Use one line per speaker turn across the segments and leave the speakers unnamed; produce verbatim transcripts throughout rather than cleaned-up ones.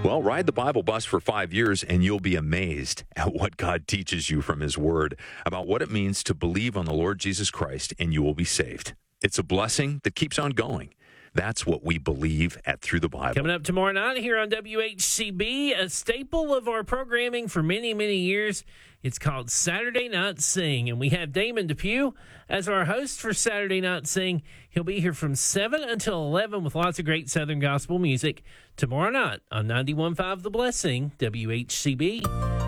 Well, ride the Bible bus for five years and you'll be amazed at what God teaches you from His Word about what it means to believe on the Lord Jesus Christ and you will be saved. It's a blessing that keeps on going. That's what we believe at Through the Bible.
Coming up tomorrow night here on W H C B, a staple of our programming for many, many years. It's called Saturday Night Sing, and we have Damon Depew as our host for Saturday Night Sing. He'll be here from seven until eleven with lots of great Southern gospel music tomorrow night on ninety-one point five The Blessing, W H C B.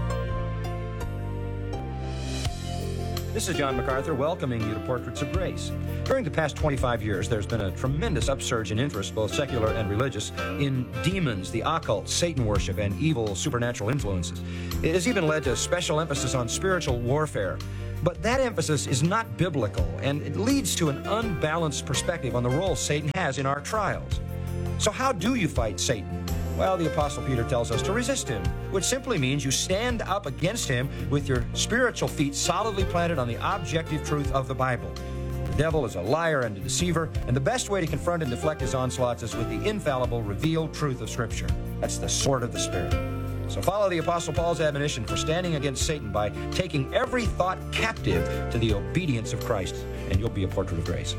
This is John MacArthur welcoming you to Portraits of Grace. During the past twenty-five years, there's been a tremendous upsurge in interest, both secular and religious, in demons, the occult, Satan worship, and evil supernatural influences. It has even led to special emphasis on spiritual warfare. But that emphasis is not biblical, and it leads to an unbalanced perspective on the role Satan has in our trials. So how do you fight Satan? Well, the Apostle Peter tells us to resist him, which simply means you stand up against him with your spiritual feet solidly planted on the objective truth of the Bible. The devil is a liar and a deceiver, and the best way to confront and deflect his onslaughts is with the infallible, revealed truth of Scripture. That's the sword of the Spirit. So follow the Apostle Paul's admonition for standing against Satan by taking every thought captive to the obedience of Christ, and you'll be a portrait of grace.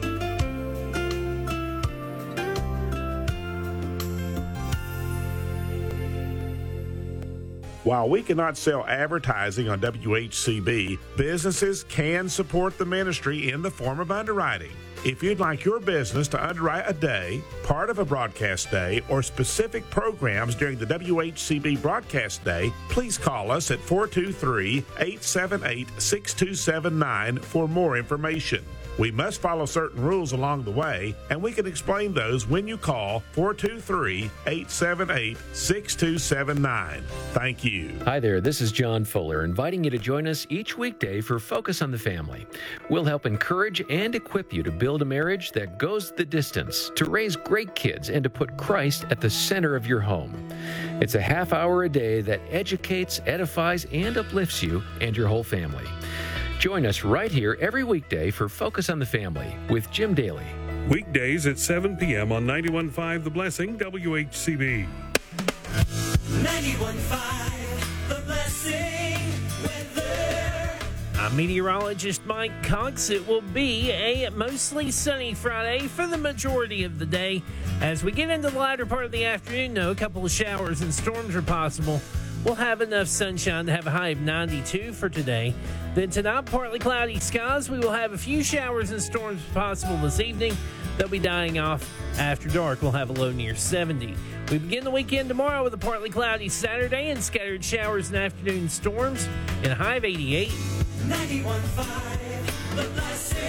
While we cannot sell advertising on W H C B, businesses can support the ministry in the form of underwriting. If you'd like your business to underwrite a day, part of a broadcast day, or specific programs during the W H C B broadcast day, please call us at four two three, eight seven eight, six two seven nine for more information. We must follow certain rules along the way, and we can explain those when you call four two three, eight seven eight, six two seven nine. Thank you.
Hi there, this is John Fuller, inviting you to join us each weekday for Focus on the Family. We'll help encourage and equip you to build a marriage that goes the distance, to raise great kids, and to put Christ at the center of your home. It's a half hour a day that educates, edifies, and uplifts you and your whole family. Join us right here every weekday for Focus on the Family with Jim Daly.
Weekdays at seven p.m. on ninety-one point five The Blessing, W H C B.
ninety-one point five The Blessing weather.
I'm meteorologist Mike Cox. It will be a mostly sunny Friday for the majority of the day. As we get into the latter part of the afternoon, though, a couple of showers and storms are possible. We'll have enough sunshine to have a high of ninety-two for today. Then tonight, partly cloudy skies. We will have a few showers and storms possible this evening. They'll be dying off after dark. We'll have a low near seventy. We begin the weekend tomorrow with a partly cloudy Saturday and scattered showers and afternoon storms and a high of eighty-eight.
ninety-one point five The Blessing.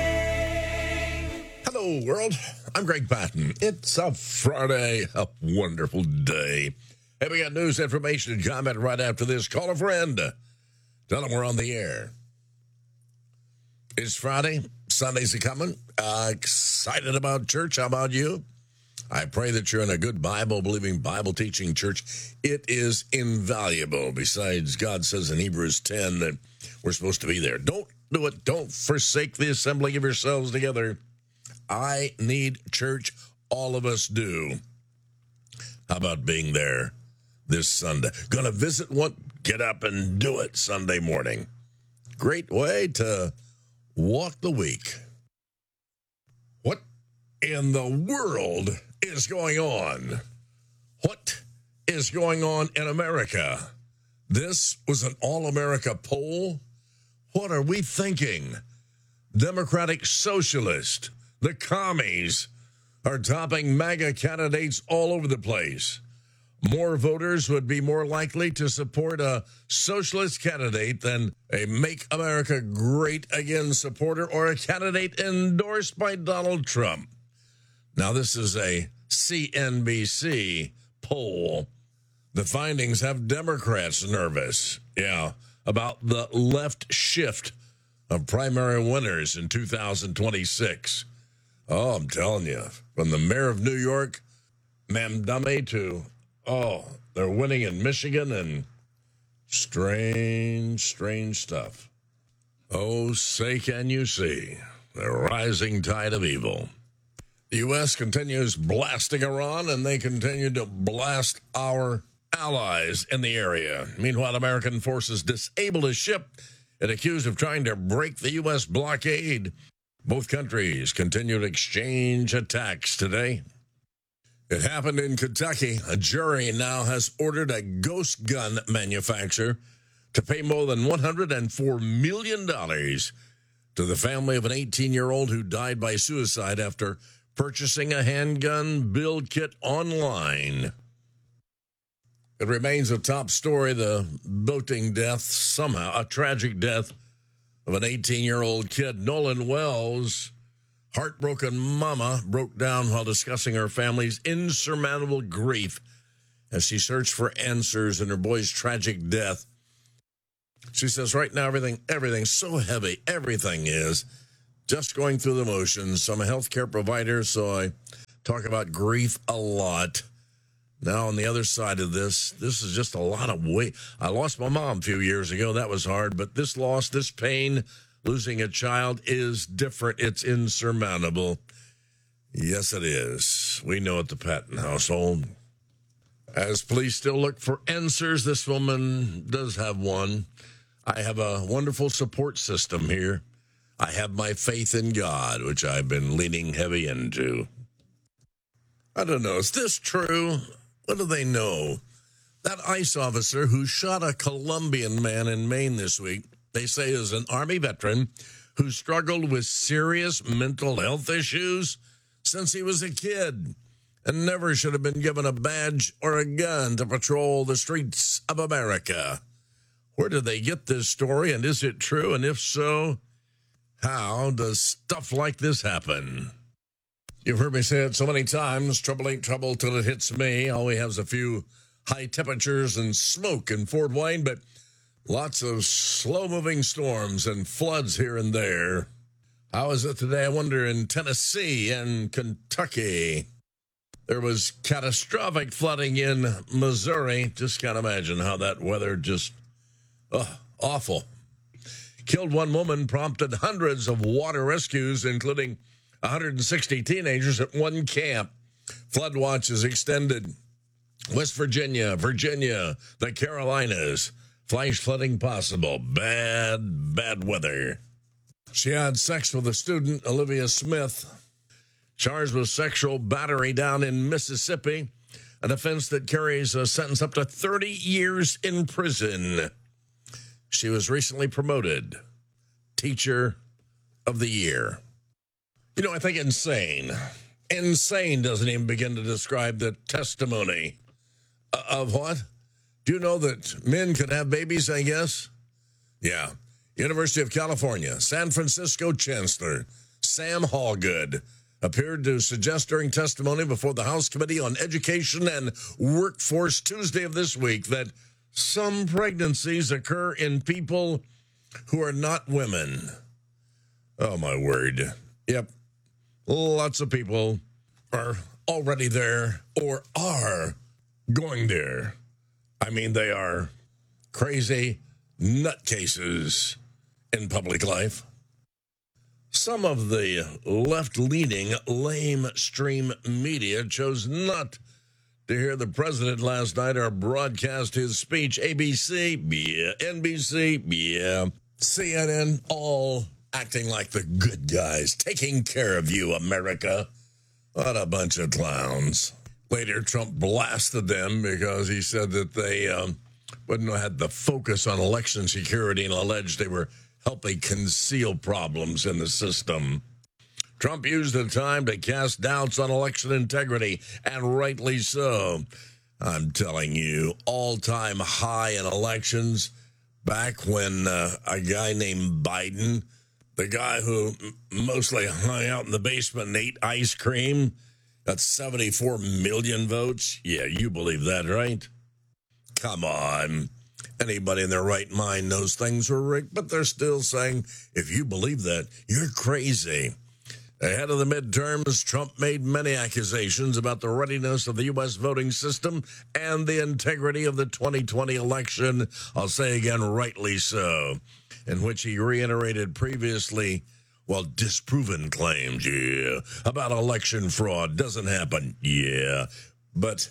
Hello, world. I'm Greg Patton. It's a Friday, a wonderful day. Hey, we got news, information, and comment right after this. Call a friend. Tell them we're on the air. It's Friday. Sundays are coming. Uh, excited about church. How about you? I pray that you're in a good Bible-believing, Bible-teaching church. It is invaluable. Besides, God says in Hebrews ten that we're supposed to be there. Don't do it. Don't forsake the assembling of yourselves together. I need church. All of us do. How about being there this Sunday? Gonna visit one? Get up and do it Sunday morning. Great way to walk the week. What in the world is going on? What is going on in America? This was an all-America poll. What are we thinking? Democratic Socialist, the commies, are topping MAGA candidates all over the place. More voters would be more likely to support a socialist candidate than a Make America Great Again supporter or a candidate endorsed by Donald Trump. Now, this is a C N B C poll. The findings have Democrats nervous, yeah, about the left shift of primary winners in two thousand twenty-six. Oh, I'm telling you, from the mayor of New York, Mamdani, to oh, they're winning in Michigan and strange, strange stuff. Oh, say can you see the rising tide of evil. The U S continues blasting Iran, and they continue to blast our allies in the area. Meanwhile, American forces disabled a ship and accused of trying to break the U S blockade. Both countries continue to exchange attacks today. It happened in Kentucky. A jury now has ordered a ghost gun manufacturer to pay more than one hundred four million dollars to the family of an eighteen-year-old who died by suicide after purchasing a handgun build kit online. It remains a top story, the boating death, somehow, a tragic death of an eighteen-year-old kid. Nolan Wells, heartbroken mama, broke down while discussing her family's insurmountable grief as she searched for answers in her boy's tragic death. She says, right now, everything, everything's so heavy. Everything is. Just going through the motions. I'm a healthcare provider, so I talk about grief a lot. Now, on the other side of this, this is just a lot of weight. I lost my mom a few years ago. That was hard. But this loss, this pain, losing a child is different. It's insurmountable. Yes, it is. We know at the Patton household. As police still look for answers, this woman does have one. I have a wonderful support system here. I have my faith in God, which I've been leaning heavy into. I don't know. Is this true? What do they know? That ICE officer who shot a Colombian man in Maine this week, they say is an Army veteran who struggled with serious mental health issues since he was a kid and never should have been given a badge or a gun to patrol the streets of America. Where did they get this story, and is it true? And if so, how does stuff like this happen? You've heard me say it so many times, trouble ain't trouble till it hits me. All we have is a few high temperatures and smoke in Fort Wayne, but lots of slow-moving storms and floods here and there. How is it today, I wonder, in Tennessee and Kentucky? There was catastrophic flooding in Missouri. Just can't imagine how that weather just, oh, awful. Killed one woman, prompted hundreds of water rescues, including one hundred sixty teenagers at one camp. Flood watch is extended. West Virginia, Virginia, the Carolinas. Flash flooding possible. Bad, bad weather. She had sex with a student, Olivia Smith, charged with sexual battery down in Mississippi, an offense that carries a sentence up to thirty years in prison. She was recently promoted Teacher of the Year. You know, I think insane. Insane doesn't even begin to describe the testimony of what? Do you know that men could have babies, I guess? Yeah. University of California, San Francisco Chancellor Sam Hallgood appeared to suggest during testimony before the House Committee on Education and Workforce Tuesday of this week that some pregnancies occur in people who are not women. Oh, my word. Yep. Lots of people are already there or are going there. I mean, they are crazy nutcases in public life. Some of the left-leaning, lamestream media chose not to hear the president last night or broadcast his speech. A B C, yeah. N B C, yeah. C N N, all acting like the good guys, taking care of you, America. What a bunch of clowns. Later, Trump blasted them because he said that they um, wouldn't have had the focus on election security and alleged they were helping conceal problems in the system. Trump used the time to cast doubts on election integrity, and rightly so. I'm telling you, all-time high in elections back when uh, a guy named Biden, the guy who mostly hung out in the basement and ate ice cream, got seventy-four million votes. Yeah, you believe that, right? Come on. Anybody in their right mind knows things were rigged, but they're still saying, if you believe that, you're crazy. Ahead of the midterms, Trump made many accusations about the readiness of the U S voting system and the integrity of the twenty twenty election. I'll say again, rightly so, in which he reiterated previously, well, disproven claims, yeah, about election fraud. Doesn't happen, yeah, but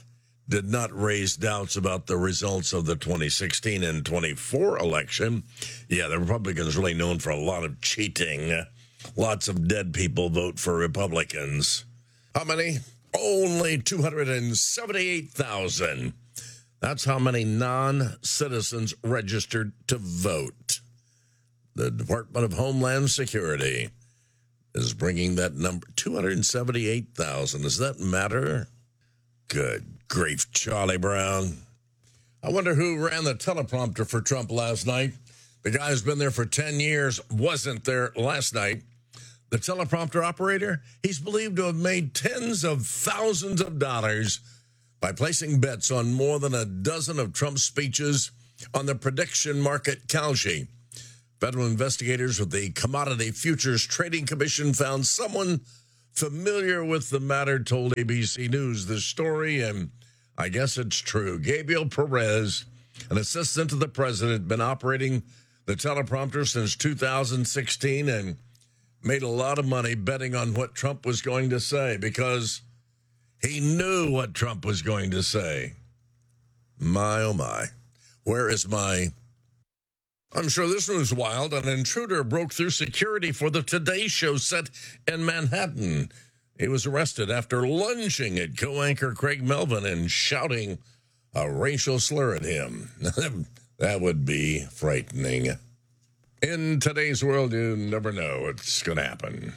did not raise doubts about the results of the twenty sixteen and twenty-four election. Yeah, the Republicans really known for a lot of cheating. Lots of dead people vote for Republicans. How many? Only two hundred seventy-eight thousand. That's how many non-citizens registered to vote. The Department of Homeland Security is bringing that number, two hundred seventy-eight thousand. Does that matter? Good grief, Charlie Brown. I wonder who ran the teleprompter for Trump last night. The guy who's been there for ten years wasn't there last night. The teleprompter operator, he's believed to have made tens of thousands of dollars by placing bets on more than a dozen of Trump's speeches on the prediction market Kalshi. Federal investigators with the Commodity Futures Trading Commission found someone familiar with the matter told A B C News the story, and I guess it's true. Gabriel Perez, an assistant to the president, been operating the teleprompter since two thousand sixteen and made a lot of money betting on what Trump was going to say because he knew what Trump was going to say. My, oh my. Where is my... I'm sure this was wild. An intruder broke through security for the Today Show set in Manhattan. He was arrested after lunging at co-anchor Craig Melvin and shouting a racial slur at him. That would be frightening. In today's world, you never know what's going to happen.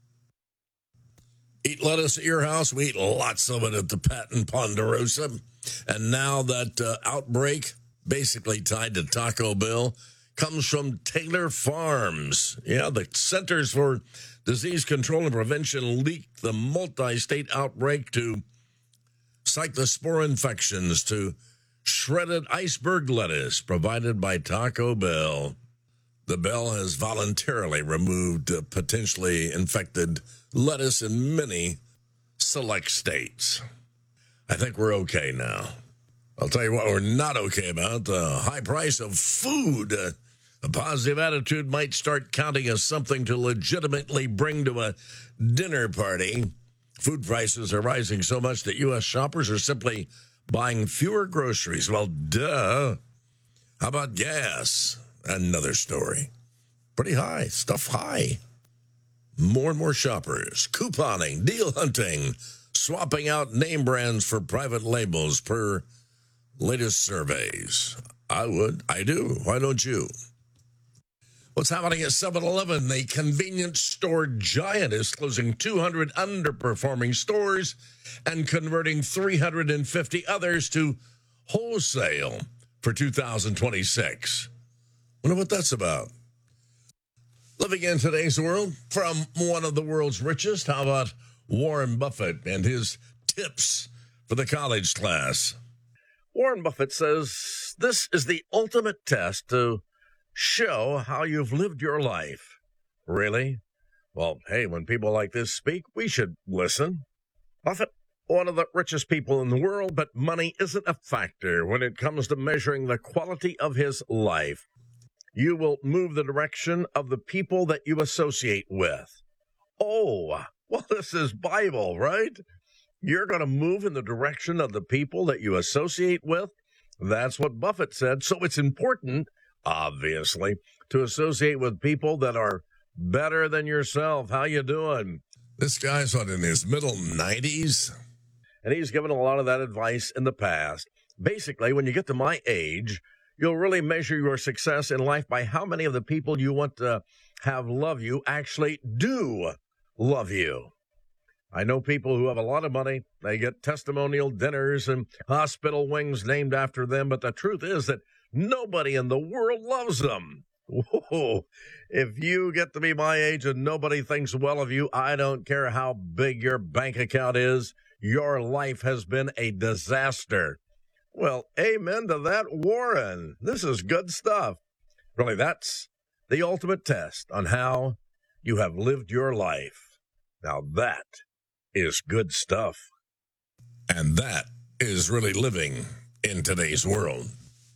Eat lettuce at your house? We eat lots of it at the Patton Ponderosa. And now that uh, outbreak, basically tied to Taco Bell, comes from Taylor Farms. Yeah, the Centers for Disease Control and Prevention leaked the multi-state outbreak to cyclospore infections to shredded iceberg lettuce provided by Taco Bell. The Bell has voluntarily removed uh, potentially infected lettuce in many select states. I think we're okay now. I'll tell you what we're not okay about, the high price of food. Uh, a positive attitude might start counting as something to legitimately bring to a dinner party. Food prices are rising so much that U S shoppers are simply buying fewer groceries. Well, duh. How about gas? Another story. Pretty high. Stuff high. More and more shoppers. Couponing, deal hunting, swapping out name brands for private labels per latest surveys. I would. I do. Why don't you? What's happening at seven eleven? The convenience store giant is closing two hundred underperforming stores and converting three hundred fifty others to wholesale for two thousand twenty-six. Wonder what that's about. Living in today's world, from one of the world's richest, how about Warren Buffett and his tips for the college class? Warren Buffett says this is the ultimate test to show how you've lived your life. Really? Well, hey, when people like this speak, we should listen. Buffett, one of the richest people in the world, but money isn't a factor when it comes to measuring the quality of his life. You will move the direction of the people that you associate with. Oh, well, this is Bible, right? You're going to move in the direction of the people that you associate with. That's what Buffett said. So it's important, obviously, to associate with people that are better than yourself. How you doing? This guy's what, in his middle nineties? And he's given a lot of that advice in the past. Basically, when you get to my age, you'll really measure your success in life by how many of the people you want to have love you actually do love you. I know people who have a lot of money. They get testimonial dinners and hospital wings named after them. But the truth is that nobody in the world loves them. Whoa. If you get to be my age and nobody thinks well of you, I don't care how big your bank account is. Your life has been a disaster. Well, amen to that, Warren. This is good stuff. Really, that's the ultimate test on how you have lived your life. Now that is good stuff. And that is really living in today's world.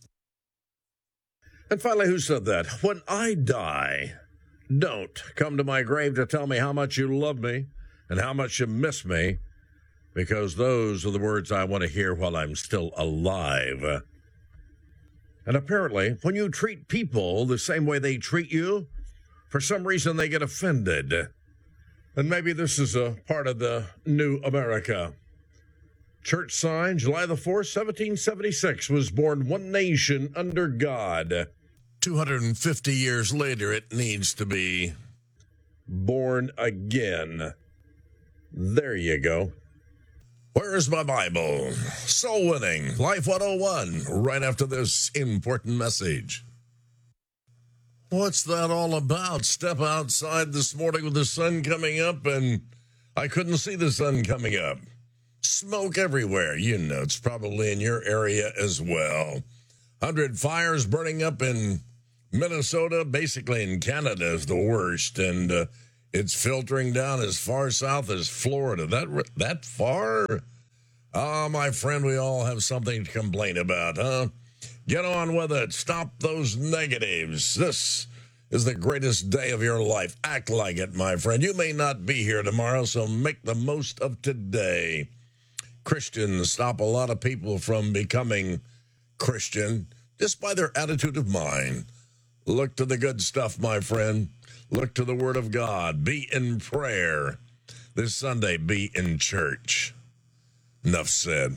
And finally, who said that? When I die, don't come to my grave to tell me how much you love me and how much you miss me. because those are the words I want to hear while I'm still alive. And apparently, when you treat people the same way they treat you, for some reason they get offended. And maybe this is a part of the new America. Church sign, July the fourth, seventeen seventy-six, was born one nation under God. two hundred fifty years later, it needs to be born again. There you go. Where is my Bible? Soul Winning, Life one oh one, right after this important message. What's that all about? Step outside this morning with the sun coming up, and I couldn't see the sun coming up. Smoke everywhere. You know, it's probably in your area as well. one hundred fires burning up in Minnesota, basically in Canada is the worst, and uh, it's filtering down as far south as Florida. That that far? Ah, oh, my friend, we all have something to complain about, huh? Get on with it. Stop those negatives. This is the greatest day of your life. Act like it, my friend. You may not be here tomorrow, so make the most of today. Christians stop a lot of people from becoming Christian just by their attitude of mind. Look to the good stuff, my friend. Look to the Word of God. Be in prayer. This Sunday, be in church. Enough said.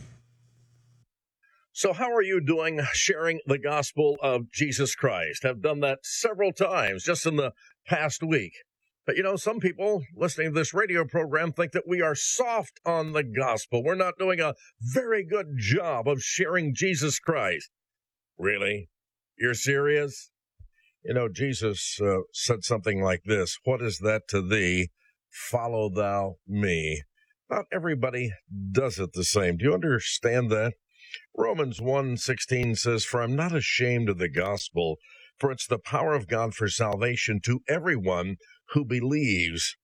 So how are you doing sharing the gospel of Jesus Christ? I've done that several times just in the past week. But, you know, some people listening to this radio program think that we are soft on the gospel. We're not doing a very good job of sharing Jesus Christ. Really? You're serious? You know, Jesus uh, said something like this, "What is that to thee? Follow thou me." Not everybody does it the same. Do you understand that? Romans one sixteen says, "For I'm not ashamed of the gospel, for it's the power of God for salvation to everyone who believes."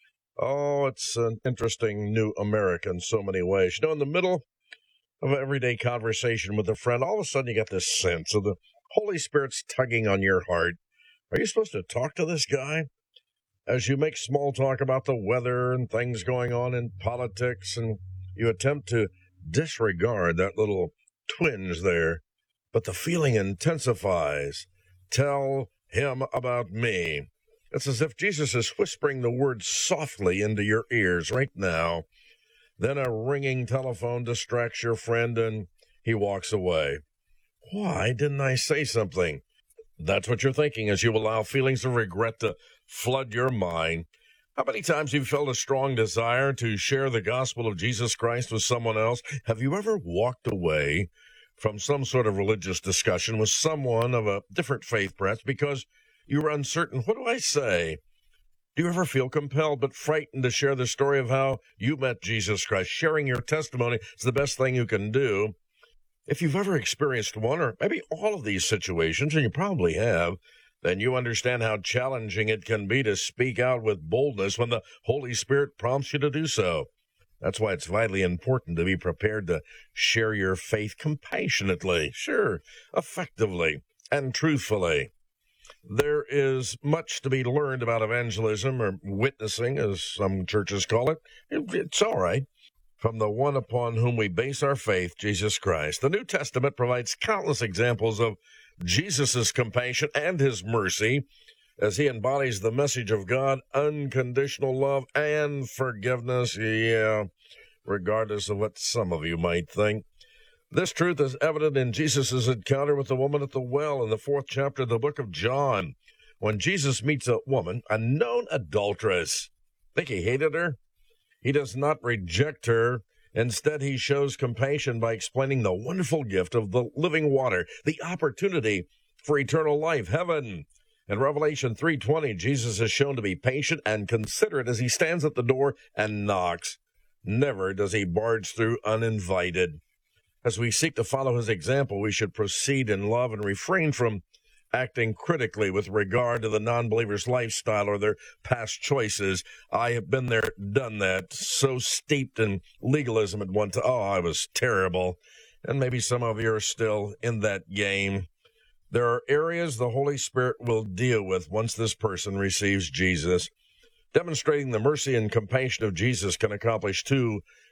Oh, it's an interesting new America in so many ways. You know, in the middle of an everyday conversation with a friend, all of a sudden you get this sense of the Holy Spirit's tugging on your heart. Are you supposed to talk to this guy? As you make small talk about the weather and things going on in politics, and you attempt to disregard that little twinge there, but the feeling intensifies. Tell him about me. It's as if Jesus is whispering the words softly into your ears right now. Then a ringing telephone distracts your friend, and he walks away. Why didn't I say something? That's what you're thinking as you allow feelings of regret to flood your mind. How many times have you felt a strong desire to share the gospel of Jesus Christ with someone else? Have you ever walked away from some sort of religious discussion with someone of a different faith, perhaps, because you were uncertain? What do I say? Do you ever feel compelled but frightened to share the story of how you met Jesus Christ? Sharing your testimony is the best thing you can do. If you've ever experienced one or maybe all of these situations, and you probably have, then you understand how challenging it can be to speak out with boldness when the Holy Spirit prompts you to do so. That's why it's vitally important to be prepared to share your faith compassionately, sure, effectively, and truthfully. There is much to be learned about evangelism, or witnessing, as some churches call it. It's all right. From the one upon whom we base our faith, Jesus Christ. The New Testament provides countless examples of Jesus' compassion and his mercy as he embodies the message of God, unconditional love and forgiveness, yeah, regardless of what some of you might think. This truth is evident in Jesus' encounter with the woman at the well in the fourth chapter of the book of John, when Jesus meets a woman, a known adulteress. Think he hated her? He does not reject her. Instead, he shows compassion by explaining the wonderful gift of the living water, the opportunity for eternal life, heaven. In Revelation three twenty, Jesus is shown to be patient and considerate as he stands at the door and knocks. Never does he barge through uninvited. As we seek to follow his example, we should proceed in love and refrain from acting critically with regard to the non-believer's lifestyle or their past choices. I have been there, done that, so steeped in legalism at one time. Oh, I was terrible. And maybe some of you are still in that game. There are areas the Holy Spirit will deal with once this person receives Jesus. Demonstrating the mercy and compassion of Jesus can accomplish two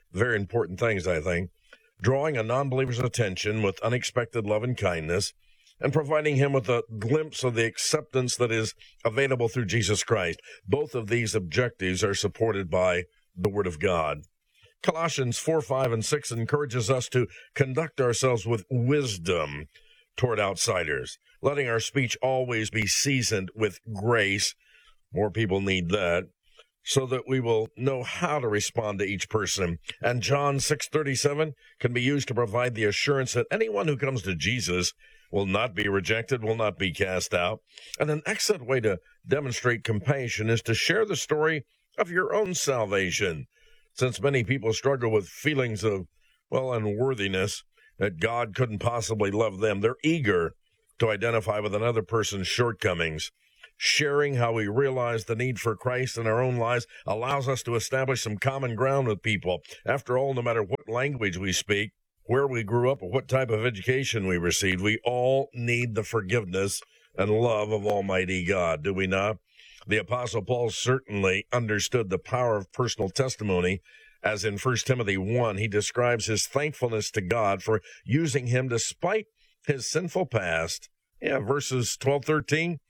very important things, I think. Drawing a non-believer's attention with unexpected love and kindness, and providing him with a glimpse of the acceptance that is available through Jesus Christ. Both of these objectives are supported by the Word of God. Colossians four, five, and six encourages us to conduct ourselves with wisdom toward outsiders, letting our speech always be seasoned with grace. More people need that, so that we will know how to respond to each person. And John six thirty-seven can be used to provide the assurance that anyone who comes to Jesus will not be rejected, will not be cast out. And an excellent way to demonstrate compassion is to share the story of your own salvation. Since many people struggle with feelings of, well, unworthiness, that God couldn't possibly love them, they're eager to identify with another person's shortcomings. Sharing how we realize the need for Christ in our own lives allows us to establish some common ground with people. After all, no matter what language we speak, where we grew up, or what type of education we received, we all need the forgiveness and love of Almighty God, do we not? The Apostle Paul certainly understood the power of personal testimony, as in First Timothy one, he describes his thankfulness to God for using him despite his sinful past. Yeah, verses twelve, thirteen.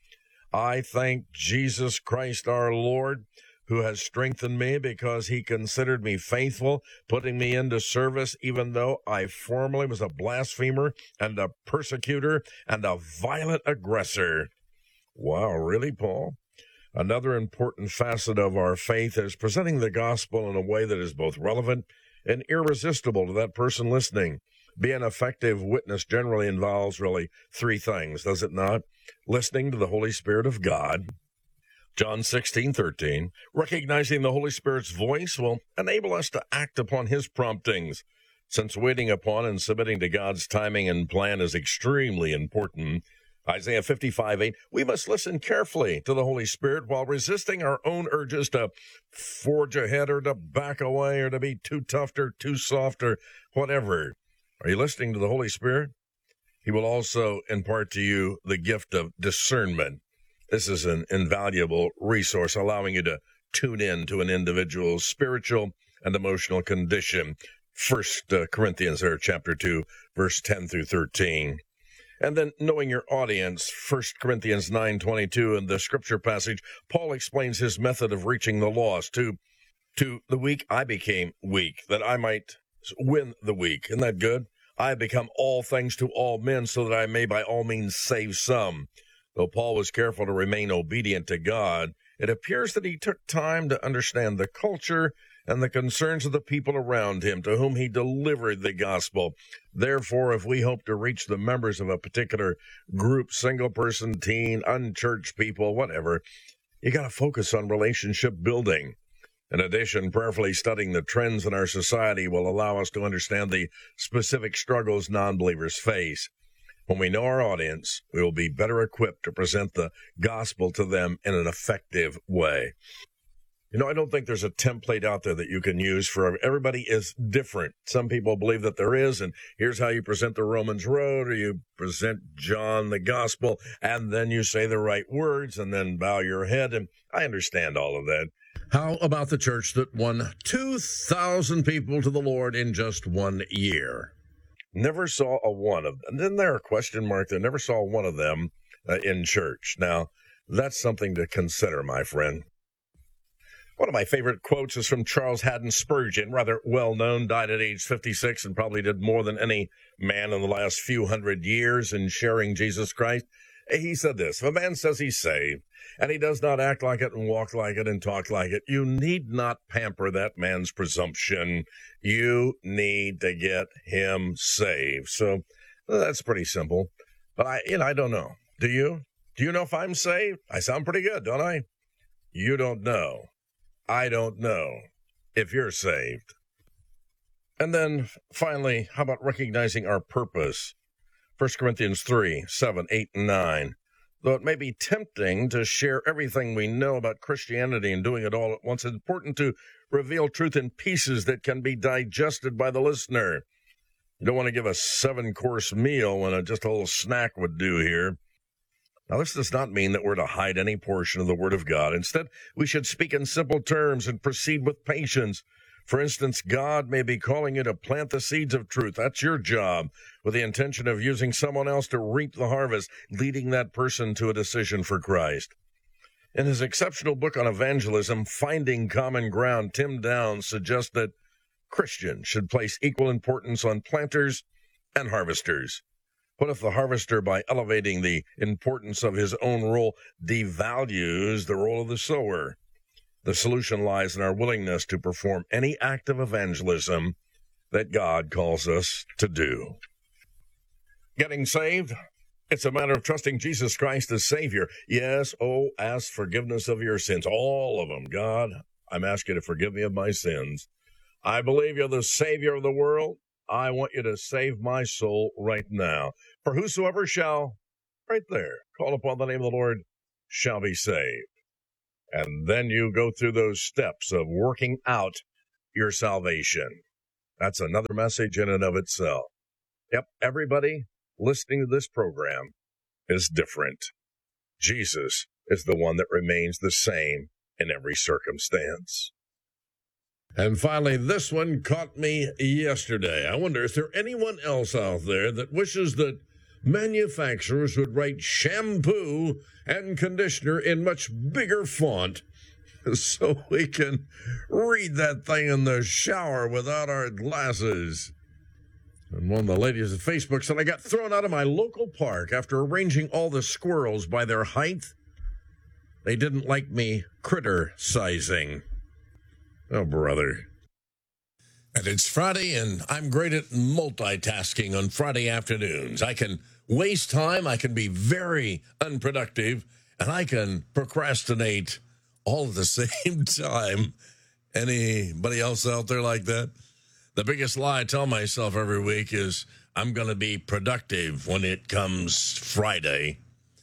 I thank Jesus Christ our Lord, who has strengthened me because he considered me faithful, putting me into service, even though I formerly was a blasphemer and a persecutor and a violent aggressor. Wow, really, Paul? Another important facet of our faith is presenting the gospel in a way that is both relevant and irresistible to that person listening. Being an effective witness generally involves really three things, does it not? Listening to the Holy Spirit of God, John sixteen, thirteen, recognizing the Holy Spirit's voice will enable us to act upon his promptings. Since waiting upon and submitting to God's timing and plan is extremely important, Isaiah fifty-five, eight, we must listen carefully to the Holy Spirit while resisting our own urges to forge ahead or to back away or to be too tough or too soft or whatever. Are you listening to the Holy Spirit? He will also impart to you the gift of discernment. This is an invaluable resource, allowing you to tune in to an individual's spiritual and emotional condition. First uh, Corinthians, there, chapter two, verse ten through thirteen. And then knowing your audience, First Corinthians nine twenty-two, in the scripture passage, Paul explains his method of reaching the lost. To, to the weak, I became weak, that I might win the weak. Isn't that good? I have become all things to all men, so that I may by all means save some. Though Paul was careful to remain obedient to God, it appears that he took time to understand the culture and the concerns of the people around him to whom he delivered the gospel. Therefore, if we hope to reach the members of a particular group, single person, teen, unchurched people, whatever, you got to focus on relationship building. In addition, prayerfully studying the trends in our society will allow us to understand the specific struggles non-believers face. When we know our audience, we will be better equipped to present the gospel to them in an effective way. You know, I don't think there's a template out there that you can use for everybody is different. Some people believe that there is, and here's how you present the Romans Road, or you present John the gospel, and then you say the right words, and then bow your head, and I understand all of that. How about the church that won two thousand people to the Lord in just one year? Never saw a one of them. Isn't there a question mark there? Never saw one of them uh, in church. Now, that's something to consider, my friend. One of my favorite quotes is from Charles Haddon Spurgeon, rather well-known, died at age fifty-six and probably did more than any man in the last few hundred years in sharing Jesus Christ. He said this: if a man says he's saved, and he does not act like it and walk like it and talk like it, you need not pamper that man's presumption. You need to get him saved. So well, that's pretty simple. But I, you know, I don't know. Do you? Do you know if I'm saved? I sound pretty good, don't I? You don't know. I don't know if you're saved. And then finally, how about recognizing our purpose? First Corinthians three, seven, eight, and nine. Though it may be tempting to share everything we know about Christianity and doing it all at once, it's important to reveal truth in pieces that can be digested by the listener. You don't want to give a seven-course meal when a, just a little snack would do here. Now, this does not mean that we're to hide any portion of the Word of God. Instead, we should speak in simple terms and proceed with patience. For instance, God may be calling you to plant the seeds of truth. That's your job, with the intention of using someone else to reap the harvest, leading that person to a decision for Christ. In his exceptional book on evangelism, Finding Common Ground, Tim Downs suggests that Christians should place equal importance on planters and harvesters. What if the harvester, by elevating the importance of his own role, devalues the role of the sower? The solution lies in our willingness to perform any act of evangelism that God calls us to do. Getting saved? It's a matter of trusting Jesus Christ as Savior. Yes, oh, ask forgiveness of your sins, all of them. God, I'm asking you to forgive me of my sins. I believe you're the Savior of the world. I want you to save my soul right now. For whosoever shall, right there, call upon the name of the Lord, shall be saved. And then you go through those steps of working out your salvation. That's another message in and of itself. Yep, everybody listening to this program is different. Jesus is the one that remains the same in every circumstance.
And finally, this one caught me yesterday. I wonder, is there anyone else out there that wishes that manufacturers would write shampoo and conditioner in much bigger font so we can read that thing in the shower without our glasses? And one of the ladies at Facebook said, I got thrown out of my local park after arranging all the squirrels by their height. They didn't like me critter-sizing. Oh, brother. And it's Friday, and I'm great at multitasking on Friday afternoons. I can waste time, I can be very unproductive, and I can procrastinate all at the same time. Anybody else out there like that? The biggest lie I tell myself every week is I'm going to be productive when it comes Friday.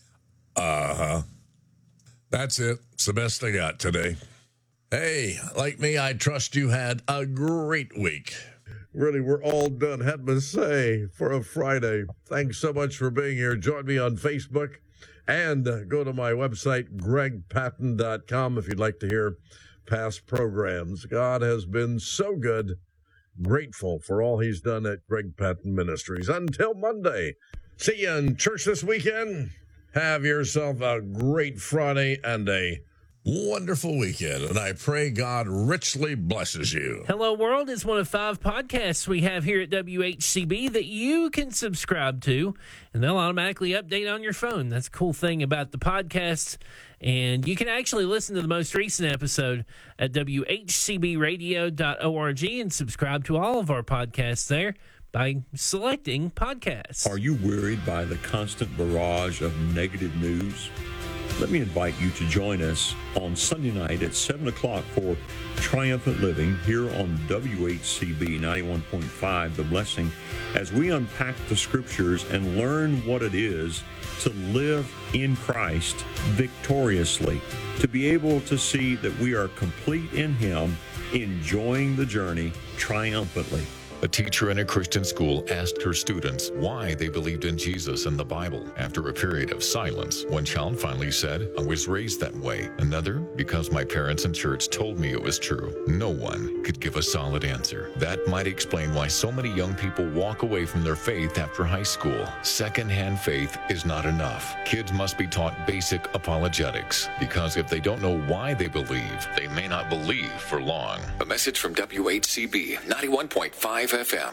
Uh-huh. That's it. It's the best I got today. Hey, like me, I trust you had a great week. Really, we're all done, had to say, for a Friday. Thanks so much for being here. Join me on Facebook and uh, go to my website, greg patton dot com, if you'd like to hear past programs. God has been so good. Grateful for all he's done at Greg Patton Ministries. Until Monday, see you in church this weekend. Have yourself a great Friday and a wonderful weekend, and I pray God richly blesses you.
Hello World is one of five podcasts we have here at W H C B that you can subscribe to, and they'll automatically update on your phone. That's a cool thing about the podcasts, and you can actually listen to the most recent episode at w h c b radio dot org and subscribe to all of our podcasts there by selecting podcasts.
Are you worried by the constant barrage of negative news? Let me invite you to join us on Sunday night at seven o'clock for Triumphant Living here on W H C B ninety-one point five, The Blessing, as we unpack the scriptures and learn what it is to live in Christ victoriously, to be able to see that we are complete in Him, enjoying the journey triumphantly.
A teacher in a Christian school asked her students why they believed in Jesus and the Bible. After a period of silence, one child finally said, I was raised that way. Another, because my parents and church told me it was true. No one could give a solid answer. That might explain why so many young people walk away from their faith after high school. Secondhand faith is not enough. Kids must be taught basic apologetics, because if they don't know why they believe, they may not believe for long. A message from W H C B ninety-one point five F M.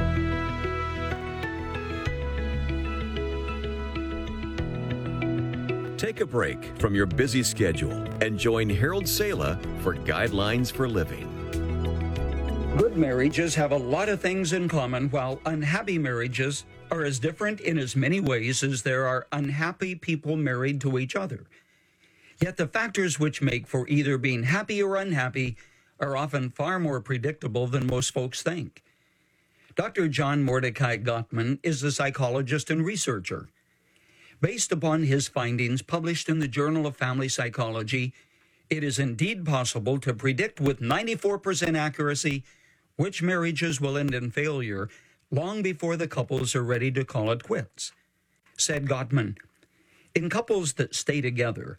Take a break from your busy schedule and join Harold Sala for Guidelines for Living.
Good marriages have a lot of things in common, while unhappy marriages are as different in as many ways as there are unhappy people married to each other. Yet the factors which make for either being happy or unhappy are often far more predictable than most folks think. Doctor John Mordecai Gottman is a psychologist and researcher. Based upon his findings published in the Journal of Family Psychology, it is indeed possible to predict with ninety-four percent accuracy which marriages will end in failure long before the couples are ready to call it quits. Said Gottman, in couples that stay together,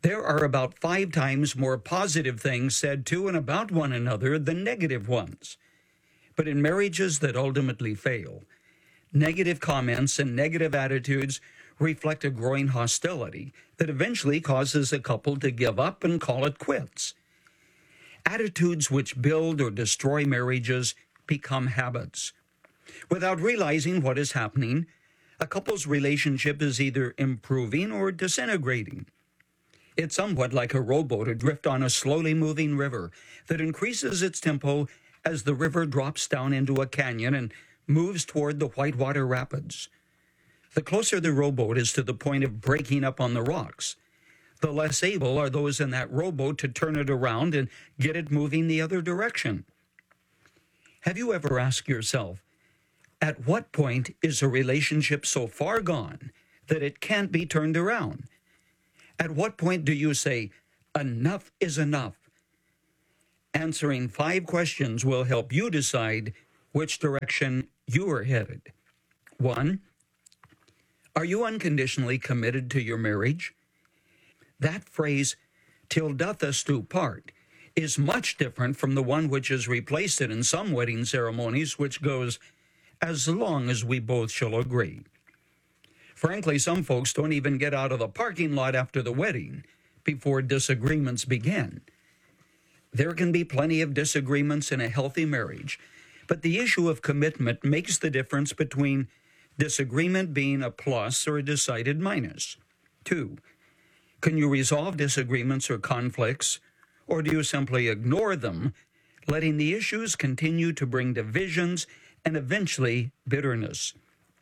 There are about five times more positive things said to and about one another than negative ones. But in marriages that ultimately fail, negative comments and negative attitudes reflect a growing hostility that eventually causes a couple to give up and call it quits. Attitudes which build or destroy marriages become habits. Without realizing what is happening, a couple's relationship is either improving or disintegrating. It's somewhat like a rowboat adrift on a slowly moving river that increases its tempo as the river drops down into a canyon and moves toward the whitewater rapids. The closer the rowboat is to the point of breaking up on the rocks, the less able are those in that rowboat to turn it around and get it moving the other direction. Have you ever asked yourself, at what point is a relationship so far gone that it can't be turned around? At what point do you say, enough is enough? Answering five questions will help you decide which direction you are headed. One, are you unconditionally committed to your marriage? That phrase, till death us do part, is much different from the one which has replaced it in some wedding ceremonies, which goes, as long as we both shall agree. Frankly, some folks don't even get out of the parking lot after the wedding before disagreements begin. There can be plenty of disagreements in a healthy marriage, but the issue of commitment makes the difference between disagreement being a plus or a decided minus. Two, can you resolve disagreements or conflicts, or do you simply ignore them, letting the issues continue to bring divisions and eventually bitterness?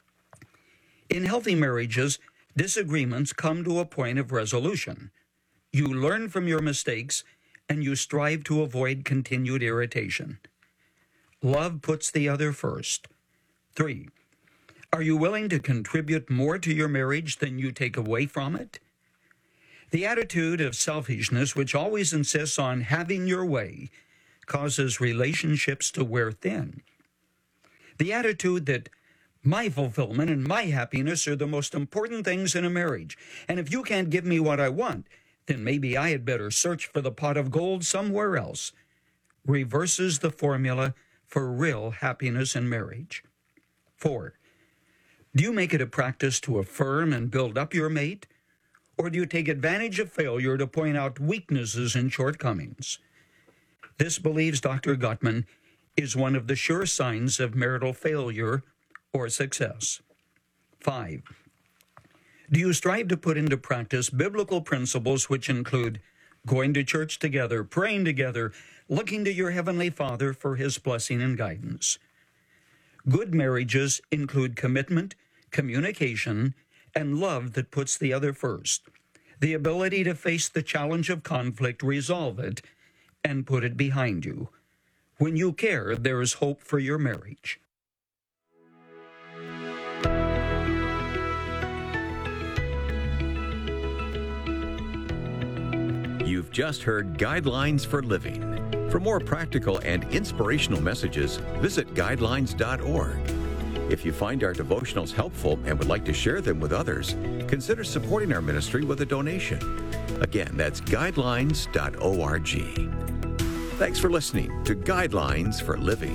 In healthy marriages, disagreements come to a point of resolution. You learn from your mistakes, and you strive to avoid continued irritation. Love puts the other first. Three, are you willing to contribute more to your marriage than you take away from it? The attitude of selfishness, which always insists on having your way, causes relationships to wear thin. The attitude that my fulfillment and my happiness are the most important things in a marriage, and if you can't give me what I want, then maybe I had better search for the pot of gold somewhere else, reverses the formula for real happiness in marriage. Four, do you make it a practice to affirm and build up your mate, or do you take advantage of failure to point out weaknesses and shortcomings? This, believes Doctor Gottman, is one of the sure signs of marital failure or success. Five, do you strive to put into practice biblical principles which include going to church together, praying together, looking to your Heavenly Father for His blessing and guidance? Good marriages include commitment, communication, and love that puts the other first. The ability to face the challenge of conflict, resolve it, and put it behind you. When you care, there is hope for your marriage.
You've just heard Guidelines for Living. For more practical and inspirational messages, visit guidelines dot org. If you find our devotionals helpful and would like to share them with others, consider supporting our ministry with a donation. Again, that's guidelines dot org. Thanks for listening to Guidelines for Living.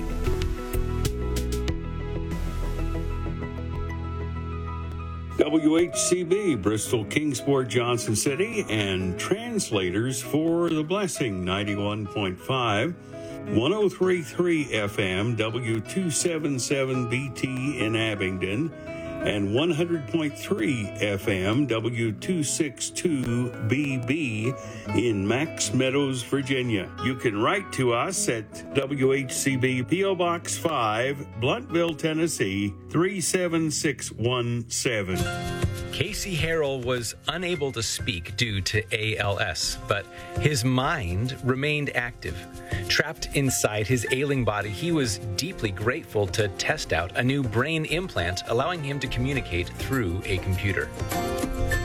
W H C B, Bristol, Kingsport, Johnson City, and translators for The Blessing, ninety-one point five, one oh three point three F M, W two seventy-seven B T in Abingdon, and one hundred point three F M, W two sixty-two B B in Max Meadows, Virginia. You can write to us at W H C B, P O Box five, Blunteville, Tennessee, three seven six one seven.
Casey Harrell was unable to speak due to A L S, but his mind remained active. Trapped inside his ailing body, he was deeply grateful to test out a new brain implant, allowing him to communicate through a computer.